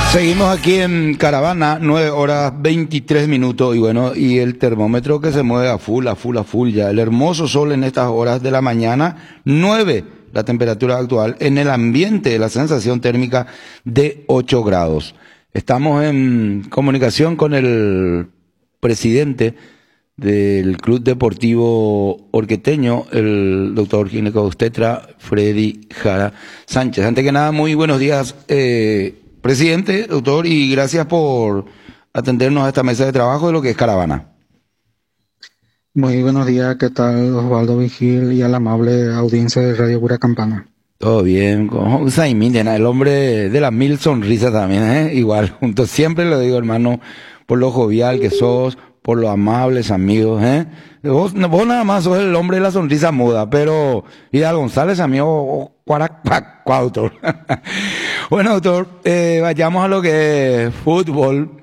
Seguimos aquí en Caravana, 9 horas 23 minutos y bueno, y el termómetro que se mueve a full ya. El hermoso sol en estas horas de la mañana, 9 la temperatura actual, en el ambiente la sensación térmica de 8 grados. Estamos en comunicación con el presidente del Club Deportivo Orqueteño, el doctor ginecobstetra Freddy Jara Sánchez. Antes que nada, muy buenos días, presidente, doctor, y gracias por atendernos a esta mesa de trabajo de lo que es Caravana. Muy buenos días, ¿qué tal Osvaldo Vigil y a la amable audiencia de Radio Pura Campana? Todo bien, con el hombre de las 1000 sonrisas también, igual, junto, siempre lo digo, hermano, por lo jovial que sos, por lo amables amigos, vos nada más sos el hombre de la sonrisa muda, pero Vidal González, amigo, doctor. Bueno, doctor, vayamos a lo que es fútbol.